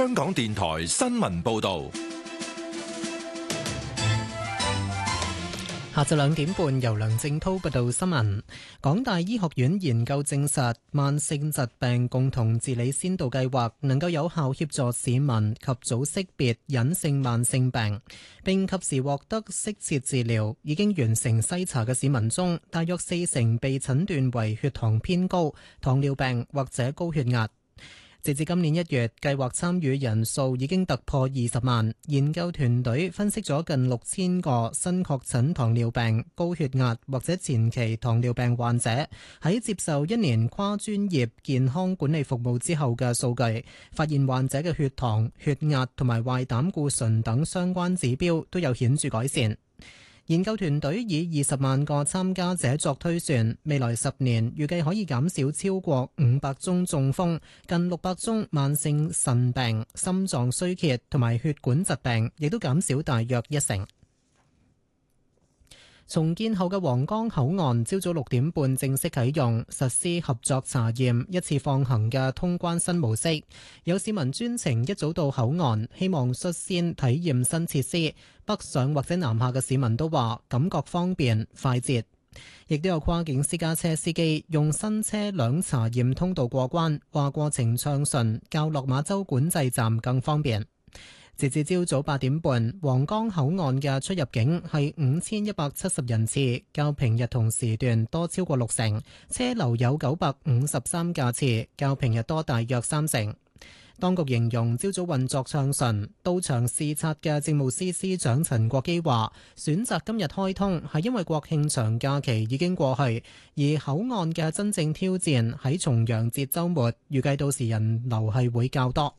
香港電台新聞報道。 下晝2點半，由梁正濤報道新聞。港大醫學院研究證實，慢性疾病共同治理先導計劃能夠有效協助市民及早識別隱性慢性病，並及時獲得適切治療。已經完成篩查嘅市民中，大約40%被診斷為血糖偏高、糖尿病或者高血壓。截至今年1月，計劃參與人數已經突破20萬。研究團隊分析咗近6000個新確診糖尿病、高血壓或者前期糖尿病患者喺接受1年跨專業健康管理服務之後嘅數據，發現患者嘅血糖、血壓同埋壞膽固醇等相關指標都有顯著改善。研究團隊以20萬個參加者作推算，未來10年預計可以減少超過500宗中風、近600宗慢性腎病、心臟衰竭同埋血管疾病，亦都減少大約1成。重建後嘅皇崗口岸朝早6點半正式啟用，實施合作查驗、一次放行嘅通關新模式。有市民專程一早到口岸，希望率先體驗新設施。北上或者南下嘅市民都話感覺方便快捷。亦都有跨境私家車司機用新車輛查驗通道過關，話過程暢順，較落馬洲管制站更方便。截至朝早8點半，皇崗口岸嘅出入境係5170人次，較平日同時段多超過6成，車流有953架次，較平日多大約3成。當局形容朝早運作暢順，到場視察嘅政務司司長陳國基話，選擇今日開通係因為國慶長假期已經過去，而口岸嘅真正挑戰喺重陽節週末，預計到時人流係會較多。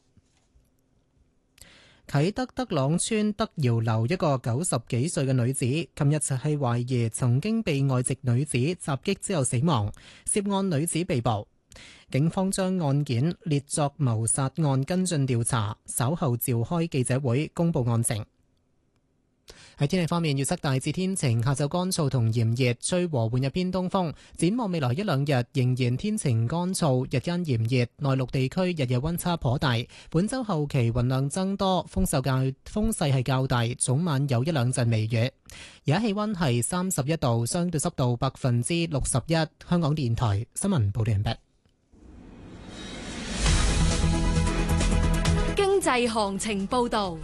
啟德德朗村德瑤樓一個90幾歲嘅女子，琴日就係懷疑曾經被外籍女子襲擊之後死亡，涉案女子被捕。警方將案件列作謀殺案跟進調查，稍後召開記者會公布案情。喺天氣方面，預測大致天晴，下晝乾燥同炎熱，吹和緩日偏東風。展望未來1-2日仍然天晴乾燥，日間炎熱，內陸地區日夜溫差頗大。本週後期雲量增多，風勢係較大，早晚有1-2陣微雨。而家氣溫係31度，相對濕度61%。香港電台新聞報道完畢。 經濟行情報道。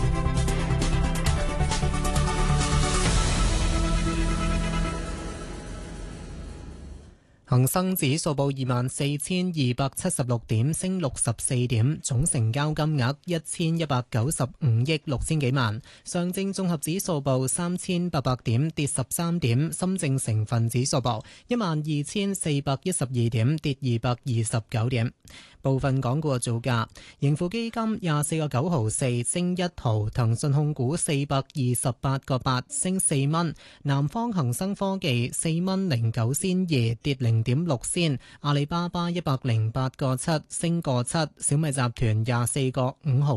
恒生指數報24,276點，升64點，總成交金額1195億6千幾萬。上證綜合指數報3800點，跌13點。深證成分指數報12412點，跌229點。部分港股嘅造價：盈富基金24個9毫4升1毫，騰訊控股428個8升4蚊，南方恒生科技4蚊09仙2跌0.6仙，阿里巴巴108個7升個7，小米集團24個5毫